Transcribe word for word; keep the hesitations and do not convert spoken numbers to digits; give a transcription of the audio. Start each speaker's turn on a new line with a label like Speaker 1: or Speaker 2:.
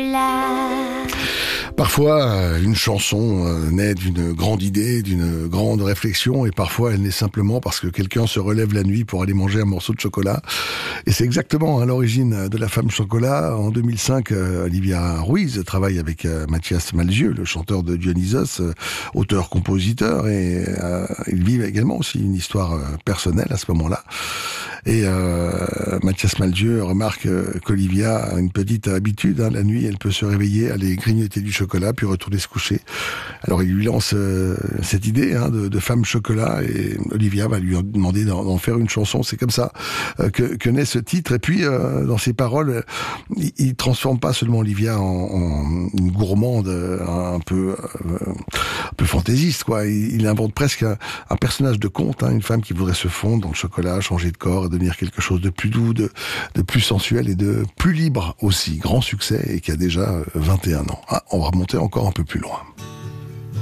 Speaker 1: chocolat.
Speaker 2: Parfois, une chanson naît d'une grande idée, d'une grande réflexion, et parfois elle naît simplement parce que quelqu'un se relève la nuit pour aller manger un morceau de chocolat. Et c'est exactement à l'origine de La Femme Chocolat. En deux mille cinq, Olivia Ruiz travaille avec Mathias Malzieu, le chanteur de Dionysos, auteur-compositeur, et euh, ils vivent également aussi une histoire personnelle à ce moment-là. Et euh, Mathias Malzieu remarque qu'Olivia a une petite habitude, hein, la nuit elle peut se réveiller, aller grignoter du chocolat puis retourner se coucher. Alors il lui lance euh, cette idée hein, de, de Femme Chocolat, et Olivia va lui demander d'en, d'en faire une chanson. C'est comme ça euh, que, que naît ce titre. Et puis euh, dans ses paroles, il, il transforme pas seulement Olivia en, en une gourmande un peu euh, un peu fantaisiste, quoi. Il, il invente presque un, un personnage de conte, hein, une femme qui voudrait se fondre dans le chocolat, changer de corps, devenir quelque chose de plus doux, de, de plus sensuel et de plus libre aussi. Grand succès, et qui a déjà vingt et un ans. Ah, on va remonter encore un peu plus loin.